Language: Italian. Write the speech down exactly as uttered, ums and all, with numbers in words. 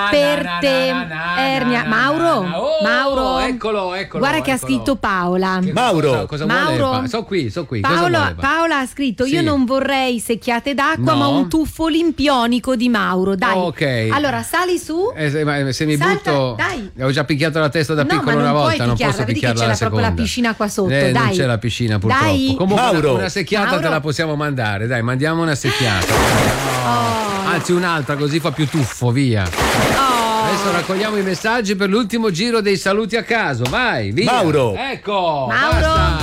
per te, Ernia. Mauro, Oh, Mauro, eccolo, eccolo. guarda che ha eccolo. scritto Paola. Che- Mauro. cosa, cosa Mauro. vuole? Pa- Sono qui, sono qui. Cosa Paola, vuole, Pa- Paola ha scritto: Sì. io non vorrei secchiate d'acqua, No. ma un tuffo olimpionico di Mauro. Dai, Ok. allora sali su. Eh, se, ma se mi Salta, butto, dai. ho già picchiato la testa da No, piccolo ma non una puoi volta, non picchiarla, posso vedi che picchiarla c'è la la- proprio seconda. la piscina qua sotto, Eh, non dai. c'è la piscina purtroppo. Dai. Comunque Mauro. una, una secchiata Mauro. te la possiamo mandare, dai, mandiamo una secchiata. Oh. Anzi un'altra così fa più tuffo, via. Oh. Adesso raccogliamo i messaggi per l'ultimo giro dei saluti a caso, vai, via. Mauro. Ecco, Mauro. basta.